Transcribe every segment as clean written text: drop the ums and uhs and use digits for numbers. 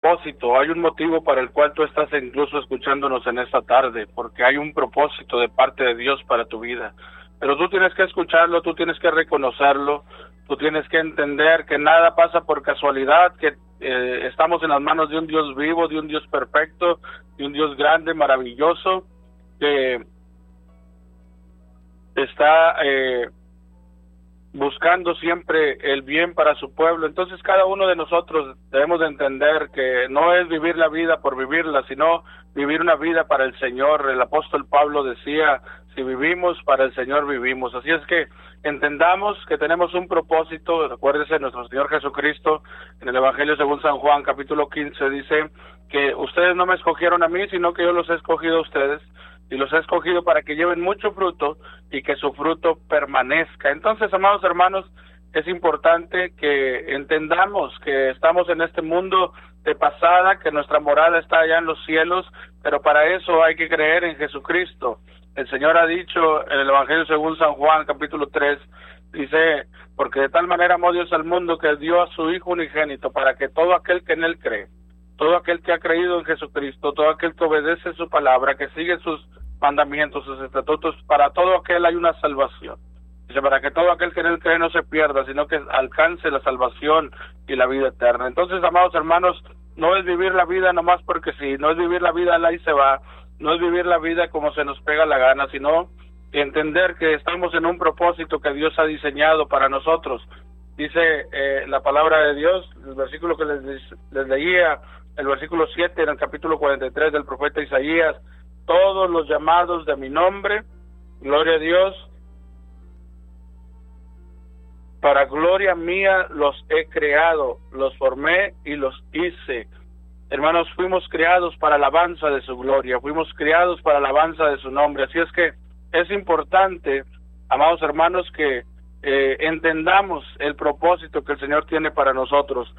propósito, hay un motivo para el cual tú estás incluso escuchándonos en esta tarde, porque hay un propósito de parte de Dios para tu vida. Pero tú tienes que escucharlo, tú tienes que reconocerlo, tú tienes que entender que nada pasa por casualidad, que estamos en las manos de un Dios vivo, de un Dios perfecto, de un Dios grande, maravilloso, que está buscando siempre el bien para su pueblo. Entonces cada uno de nosotros debemos de entender que no es vivir la vida por vivirla, sino vivir una vida para el Señor. El apóstol Pablo decía, si vivimos, para el Señor vivimos. Así es que entendamos que tenemos un propósito. Recuérdese, nuestro Señor Jesucristo en el Evangelio según San Juan, capítulo 15, dice que ustedes no me escogieron a mí, sino que yo los he escogido a ustedes, y los he escogido para que lleven mucho fruto y que su fruto permanezca. Entonces, amados hermanos, es importante que entendamos que estamos en este mundo de pasada, que nuestra morada está allá en los cielos, pero para eso hay que creer en Jesucristo. El Señor ha dicho en el Evangelio según San Juan, capítulo 3, dice, porque de tal manera amó Dios al mundo que dio a su Hijo unigénito, para que todo aquel que en Él cree, todo aquel que ha creído en Jesucristo, todo aquel que obedece su palabra, que sigue sus mandamientos, sus estatutos, para todo aquel hay una salvación. Dice, para que todo aquel que en Él cree no se pierda, sino que alcance la salvación y la vida eterna. Entonces, amados hermanos, no es vivir la vida nomás porque sí, no es vivir la vida al ahí se va, no es vivir la vida como se nos pega la gana, sino entender que estamos en un propósito que Dios ha diseñado para nosotros. Dice la palabra de Dios, el versículo que les leía, el versículo 7 en el capítulo 43 del profeta Isaías, todos los llamados de mi nombre, gloria a Dios, para gloria mía los he creado, los formé y los hice. Hermanos, fuimos creados para alabanza de su gloria, fuimos creados para alabanza de su nombre. Así es que es importante, amados hermanos, que entendamos el propósito que el Señor tiene para nosotros.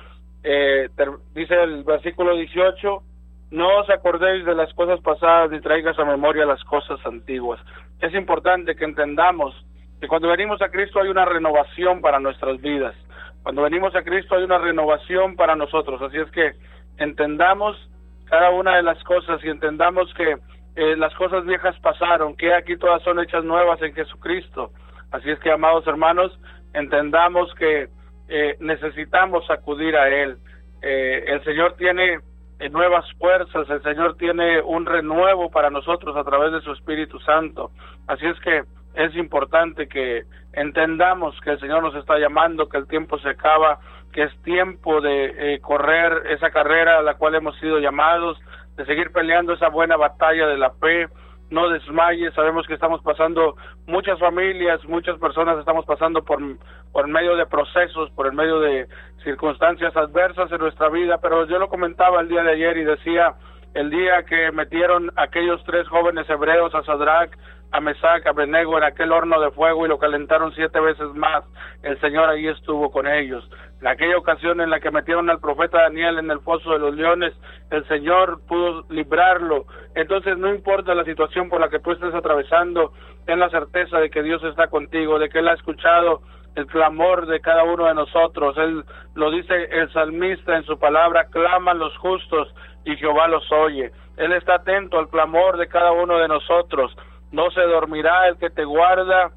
Dice el versículo 18, no os acordéis de las cosas pasadas ni traigas a memoria las cosas antiguas. Es importante que entendamos que cuando venimos a Cristo hay una renovación para nuestras vidas. Cuando venimos a Cristo hay una renovación para nosotros. Así es que entendamos cada una de las cosas y entendamos que las cosas viejas pasaron, que aquí todas son hechas nuevas en Jesucristo. Así es que, amados hermanos, entendamos que necesitamos acudir a Él. El Señor tiene nuevas fuerzas, el Señor tiene un renuevo para nosotros a través de su Espíritu Santo. Así es que es importante que entendamos que el Señor nos está llamando, que el tiempo se acaba, que es tiempo de correr esa carrera a la cual hemos sido llamados, de seguir peleando esa buena batalla de la fe. No desmayes, sabemos que estamos pasando, muchas familias, muchas personas estamos pasando por medio de procesos, por el medio de circunstancias adversas en nuestra vida, pero yo lo comentaba el día de ayer y decía, el día que metieron aquellos 3 jóvenes hebreos, a Sadrach, a Mesac, a Abednego, en aquel horno de fuego y lo calentaron 7 veces más, el Señor ahí estuvo con ellos. En aquella ocasión en la que metieron al profeta Daniel en el foso de los leones, el Señor pudo librarlo. Entonces no importa la situación por la que tú estés atravesando, ten la certeza de que Dios está contigo, de que Él ha escuchado el clamor de cada uno de nosotros. Él lo dice el salmista en su palabra, claman los justos y Jehová los oye. Él está atento al clamor de cada uno de nosotros. No se dormirá el que te guarda,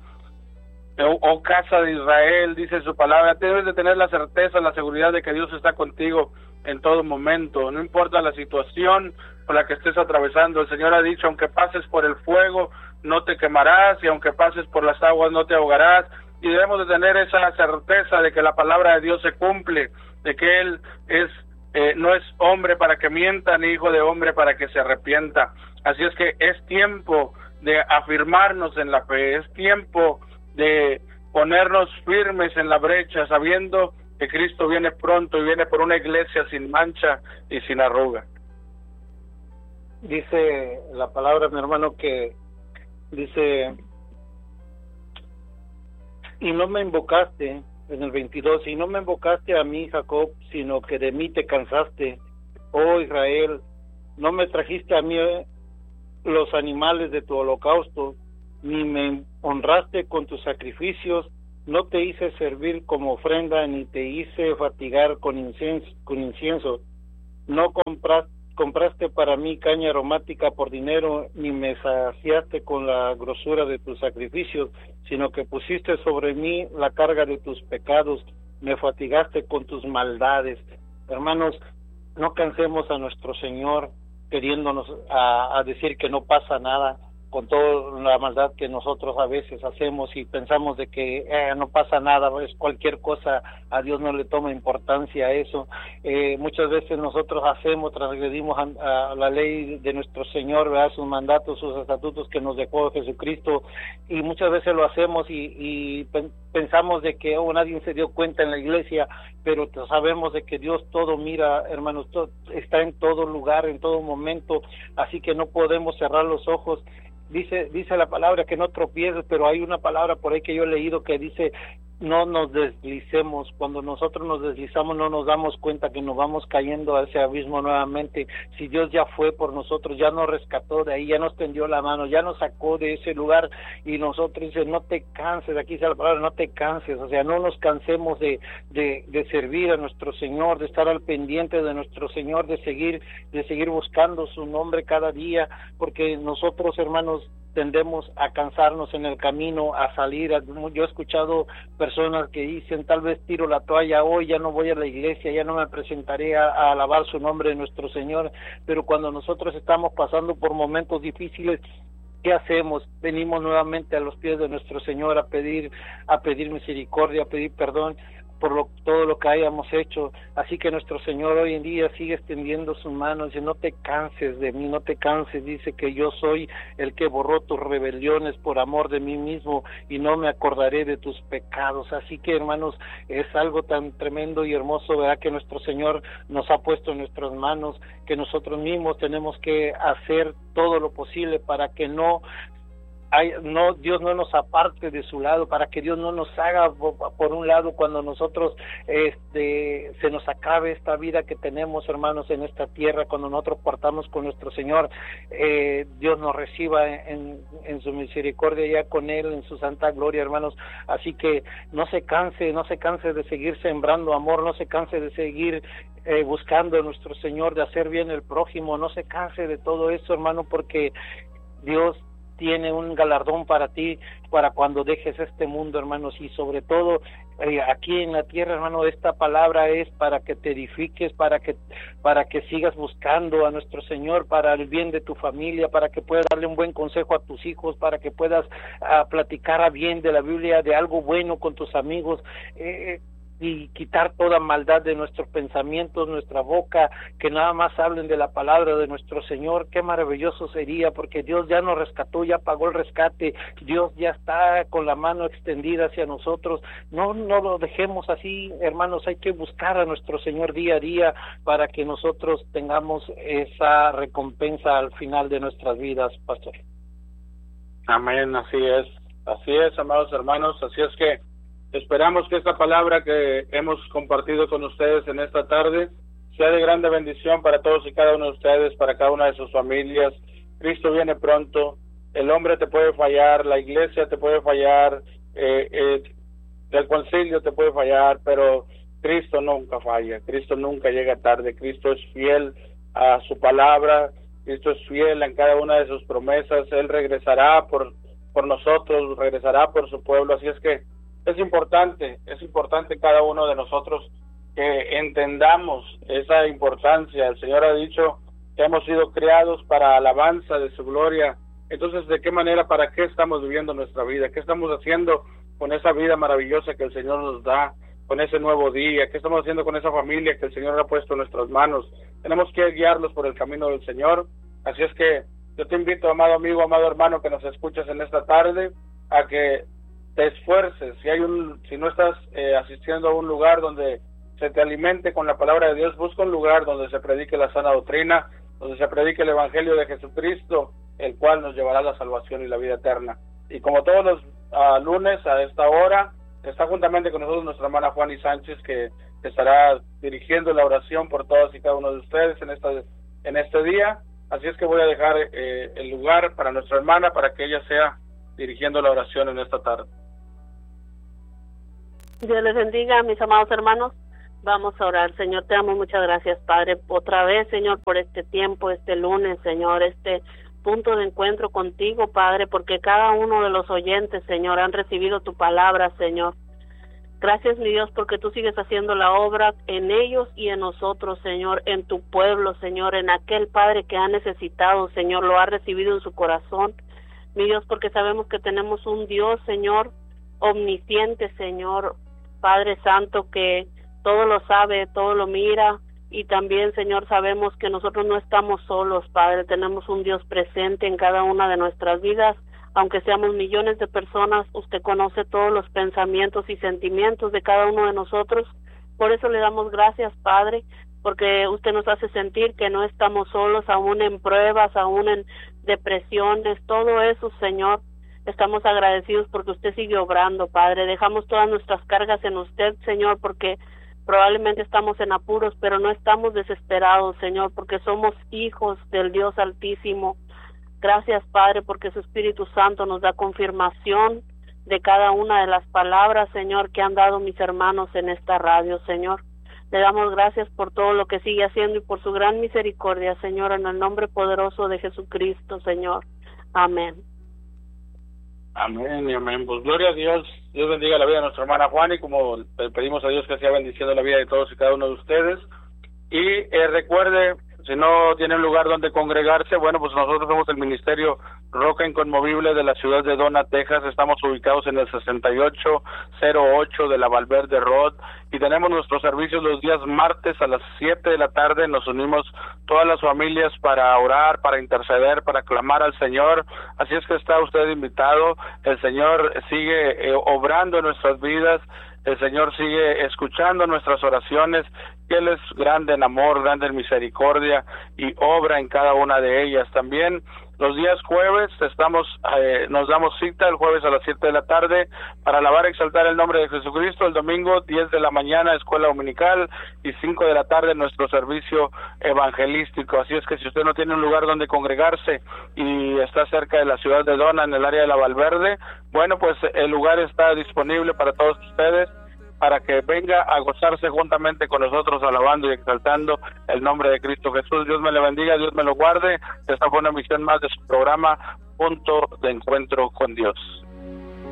oh casa de Israel, dice su palabra. Debes de tener la certeza, la seguridad de que Dios está contigo en todo momento. No importa la situación por la que estés atravesando. El Señor ha dicho, aunque pases por el fuego, no te quemarás, y aunque pases por las aguas, no te ahogarás. Y debemos de tener esa certeza de que la palabra de Dios se cumple, de que Él no es hombre para que mienta, ni hijo de hombre para que se arrepienta. Así es que es tiempo de afirmarnos en la fe, es tiempo de ponernos firmes en la brecha, sabiendo que Cristo viene pronto y viene por una iglesia sin mancha y sin arruga. Dice la palabra, mi hermano, que dice, y no me invocaste, en el 22, y no me invocaste a mí, Jacob, sino que de mí te cansaste, oh Israel, no me trajiste a mí los animales de tu holocausto, ni me honraste con tus sacrificios, no te hice servir como ofrenda, ni te hice fatigar con incienso. No compraste para mí caña aromática por dinero, ni me saciaste con la grosura de tus sacrificios, sino que pusiste sobre mí la carga de tus pecados, me fatigaste con tus maldades. Hermanos, no cansemos a nuestro Señor queriéndonos a decir que no pasa nada con toda la maldad que nosotros a veces hacemos y pensamos de que no pasa nada, es cualquier cosa, a Dios no le toma importancia a eso. Muchas veces nosotros transgredimos a la ley de nuestro Señor, ¿verdad? Sus mandatos, sus estatutos que nos dejó Jesucristo, y muchas veces lo hacemos y pensamos de que nadie se dio cuenta en la iglesia, pero sabemos de que Dios todo mira, hermanos, está en todo lugar, en todo momento, así que no podemos cerrar los ojos. Dice la palabra que no tropieces, pero hay una palabra por ahí que yo he leído que dice no nos deslicemos. Cuando nosotros nos deslizamos no nos damos cuenta que nos vamos cayendo a ese abismo nuevamente. Si Dios ya fue por nosotros, ya nos rescató de ahí, ya nos tendió la mano, ya nos sacó de ese lugar, y nosotros dice no te canses, aquí dice la palabra, no te canses, o sea, no nos cansemos de servir a nuestro Señor, de estar al pendiente de nuestro Señor, de seguir buscando su nombre cada día, porque nosotros, hermanos, tendemos a cansarnos en el camino, a salir. Yo he escuchado personas que dicen, tal vez tiro la toalla hoy, ya no voy a la iglesia, ya no me presentaré a alabar su nombre de nuestro Señor, pero cuando nosotros estamos pasando por momentos difíciles, ¿qué hacemos? Venimos nuevamente a los pies de nuestro Señor a pedir misericordia, a pedir perdón por todo lo que hayamos hecho. Así que nuestro Señor hoy en día sigue extendiendo sus manos, dice, no te canses de mí, no te canses, dice que yo soy el que borró tus rebeliones por amor de mí mismo y no me acordaré de tus pecados. Así que, hermanos, es algo tan tremendo y hermoso, ¿verdad?, que nuestro Señor nos ha puesto en nuestras manos, que nosotros mismos tenemos que hacer todo lo posible para que Dios no nos aparte de su lado, para que Dios no nos haga por un lado cuando nosotros se nos acabe esta vida que tenemos, hermanos, en esta tierra. Cuando nosotros partamos con nuestro Señor, Dios nos reciba en su misericordia ya con Él, en su santa gloria, hermanos. Así que no se canse de seguir sembrando amor, no se canse de seguir buscando a nuestro Señor, de hacer bien al prójimo, no se canse de todo eso, hermano, porque Dios tiene un galardón para ti, para cuando dejes este mundo, hermanos, y sobre todo aquí en la tierra, hermano, esta palabra es para que te edifiques, para que sigas buscando a nuestro Señor, para el bien de tu familia, para que puedas darle un buen consejo a tus hijos, para que puedas platicar a bien de la Biblia, de algo bueno con tus amigos, y quitar toda maldad de nuestros pensamientos, nuestra boca, que nada más hablen de la palabra de nuestro Señor. Qué maravilloso sería, porque Dios ya nos rescató, ya pagó el rescate, Dios ya está con la mano extendida hacia nosotros. No lo dejemos así, hermanos, hay que buscar a nuestro Señor día a día para que nosotros tengamos esa recompensa al final de nuestras vidas, pastor. Amén, así es, amados hermanos, así es que esperamos que esta palabra que hemos compartido con ustedes en esta tarde sea de grande bendición para todos y cada uno de ustedes, para cada una de sus familias. Cristo viene pronto, el hombre te puede fallar, la iglesia te puede fallar, el concilio te puede fallar, pero Cristo nunca falla, Cristo nunca llega tarde, Cristo es fiel a su palabra, Cristo es fiel en cada una de sus promesas, Él regresará por nosotros, regresará por su pueblo, así es que es importante cada uno de nosotros que entendamos esa importancia. El Señor ha dicho que hemos sido creados para alabanza de su gloria. Entonces, ¿de qué manera, para qué estamos viviendo nuestra vida? ¿Qué estamos haciendo con esa vida maravillosa que el Señor nos da, con ese nuevo día? ¿Qué estamos haciendo con esa familia que el Señor ha puesto en nuestras manos? Tenemos que guiarlos por el camino del Señor. Así es que yo te invito, amado amigo, amado hermano, que nos escuchas en esta tarde, a que te esfuerces. Si no estás asistiendo a un lugar donde se te alimente con la palabra de Dios, busca un lugar donde se predique la sana doctrina, donde se predique el evangelio de Jesucristo, el cual nos llevará a la salvación y la vida eterna. Y como todos los lunes a esta hora, está juntamente con nosotros nuestra hermana Juani Sánchez, que estará dirigiendo la oración por todos y cada uno de ustedes en este día. Así es que voy a dejar el lugar para nuestra hermana, para que ella sea dirigiendo la oración en esta tarde. Dios les bendiga, mis amados hermanos. Vamos a orar. Señor, te damos muchas gracias, Padre, otra vez, Señor, por este tiempo, este lunes, Señor, este punto de encuentro contigo, Padre, porque cada uno de los oyentes, Señor, han recibido tu palabra, Señor. Gracias, mi Dios, porque tú sigues haciendo la obra en ellos y en nosotros, Señor, en tu pueblo, Señor, en aquel Padre que ha necesitado, Señor, lo ha recibido en su corazón. Mi Dios, porque sabemos que tenemos un Dios, Señor, omnisciente, Señor, Padre Santo, que todo lo sabe, todo lo mira, y también, Señor, sabemos que nosotros no estamos solos, Padre, tenemos un Dios presente en cada una de nuestras vidas. Aunque seamos millones de personas, usted conoce todos los pensamientos y sentimientos de cada uno de nosotros. Por eso le damos gracias, Padre, porque usted nos hace sentir que no estamos solos, aún en pruebas, aún en depresiones, todo eso, Señor. Estamos agradecidos porque usted sigue obrando, Padre. Dejamos todas nuestras cargas en usted, Señor, porque probablemente estamos en apuros, pero no estamos desesperados, Señor, porque somos hijos del Dios Altísimo. Gracias, Padre, porque su Espíritu Santo nos da confirmación de cada una de las palabras, Señor, que han dado mis hermanos en esta radio, Señor. Le damos gracias por todo lo que sigue haciendo y por su gran misericordia, Señor, en el nombre poderoso de Jesucristo, Señor. Amén. Amén y amén. Pues gloria a Dios. Dios bendiga la vida de nuestra hermana Juan, y como pedimos a Dios que siga bendiciendo la vida de todos y cada uno de ustedes. Y recuerde, si no tiene un lugar donde congregarse, bueno, pues nosotros somos el Ministerio Roca Inconmovible de la ciudad de Donna, Texas. Estamos ubicados en el 6808 de la Valverde Road, y tenemos nuestros servicios los días martes a las 7 de la tarde. Nos unimos todas las familias para orar, para interceder, para clamar al Señor. Así es que está usted invitado. El Señor sigue obrando en nuestras vidas. El Señor sigue escuchando nuestras oraciones, que Él es grande en amor, grande en misericordia, y obra en cada una de ellas. También los días jueves nos damos cita el jueves a las 7 de la tarde para alabar y exaltar el nombre de Jesucristo. El domingo 10 de la mañana escuela dominical, y 5 de la tarde nuestro servicio evangelístico. Así es que si usted no tiene un lugar donde congregarse y está cerca de la ciudad de Donna, en el área de la Valverde, bueno, pues el lugar está disponible para todos ustedes, para que venga a gozarse juntamente con nosotros, alabando y exaltando el nombre de Cristo Jesús. Dios me le bendiga, Dios me lo guarde. Esta fue una emisión más de su programa, Punto de Encuentro con Dios.